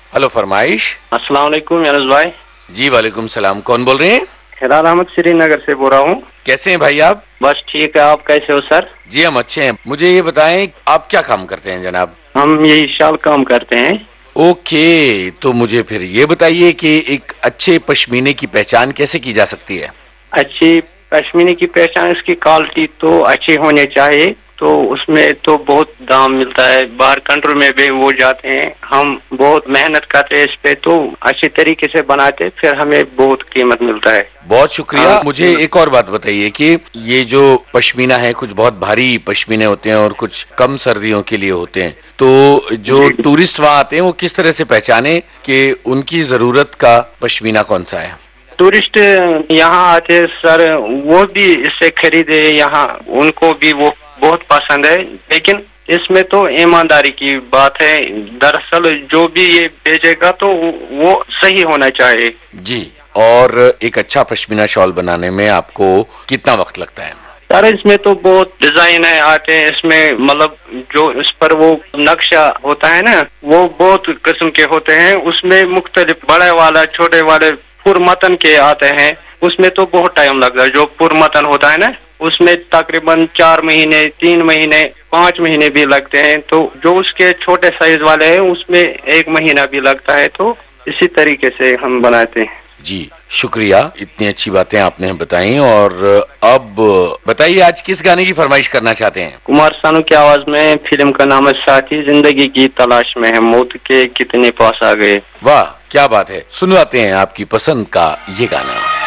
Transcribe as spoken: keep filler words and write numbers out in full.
Hello फरमाइश। अस्सलाम वालेकुम यूनुस भाई। जी वालेकुम सलाम, कौन बोल रहे हैं? हिलाल अहमद श्रीनगर से बोल रहा हूँ। कैसे हैं भाई आप? बस ठीक है, आप कैसे हो सर? जी हम अच्छे हैं। मुझे ये बताएं आप क्या काम करते हैं जनाब? हम यही शाल काम करते हैं। ओके, तो मुझे फिर ये बताइए कि एक अच्छे पश्मीने की पहचान कैसे की जा सकती है? अच्छी पश्मीने की पहचान, इसकी क्वालिटी तो अच्छी होनी चाहिए। तो उसमें तो बहुत दाम मिलता है, बाहर कंट्रोल में भी वो जाते हैं। हम बहुत मेहनत करते हैं इस पे, तो अच्छी तरीके से बनाते, फिर हमें बहुत कीमत मिलता है। बहुत शुक्रिया। हाँ, मुझे एक और बात बताइए कि ये जो पश्मीना है, कुछ बहुत भारी पश्मीने होते हैं और कुछ कम सर्दियों के लिए होते हैं, तो जो टूरिस्ट वहाँ आते हैं वो किस तरह से पहचाने कि उनकी जरूरत का पश्मीना कौन सा है? टूरिस्ट यहाँ आते सर, वो भी इससे खरीदे, यहाँ उनको भी वो बहुत पसंद है। लेकिन इसमें तो ईमानदारी की बात है। दरअसल जो भी ये भेजेगा तो वो सही होना चाहिए। जी, और एक अच्छा पश्मीना शॉल बनाने में आपको कितना वक्त लगता है? सर इसमें तो बहुत डिजाइन है आते हैं इसमें, मतलब जो इस पर वो नक्शा होता है ना, वो बहुत किस्म के होते हैं। उसमें मुख्तलिफ बड़े वाला, छोटे वाले, पुरमतन के आते हैं। उसमें तो बहुत टाइम लगता है। जो पुरमतन होता है ना, उसमें तकरीबन चार महीने, तीन महीने, पाँच महीने भी लगते हैं। तो जो उसके छोटे साइज वाले हैं उसमें एक महीना भी लगता है। तो इसी तरीके से हम बनाते हैं। जी शुक्रिया, इतनी अच्छी बातें आपने बताई। और अब बताइए आज किस गाने की फरमाइश करना चाहते हैं? कुमार सानू की आवाज में, फिल्म का नाम है साथी, जिंदगी की तलाश में है, मौत के कितने पास आ गए। वाह क्या बात है, सुनवाते हैं आपकी पसंद का ये गाना।